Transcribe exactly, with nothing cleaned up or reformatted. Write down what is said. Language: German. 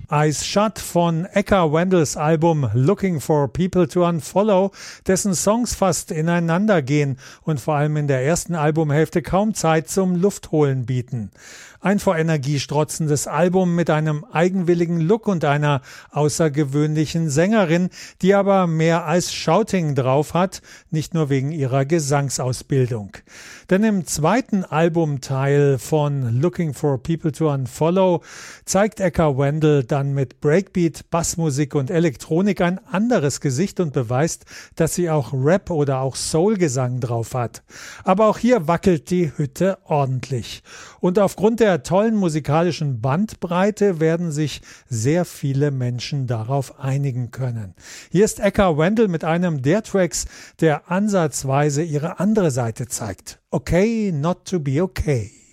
Eyes Shut von Eka Wendells Album Looking for People to Unfollow, dessen Songs fast ineinander gehen und vor allem in der ersten Albumhälfte kaum Zeit zum Luftholen bieten. Ein vor Energie strotzendes Album mit einem eigenwilligen Look und einer außergewöhnlichen Sängerin, die aber mehr als Shouting drauf hat, nicht nur wegen ihrer Gesangsausbildung. Denn im zweiten Albumteil von Looking for People to Unfollow zeigt Eka Wendell dann mit Breakbeat, Bassmusik und Elektronik ein anderes Gesicht und beweist, dass sie auch Rap oder auch Soulgesang drauf hat. Aber auch hier wackelt die Hütte ordentlich. Und aufgrund der tollen musikalischen Bandbreite werden sich sehr viele Menschen darauf einigen können. Hier ist Eka Wendell mit einem der Tracks, der ansatzweise ihre andere Seite zeigt. Okay, not to be okay.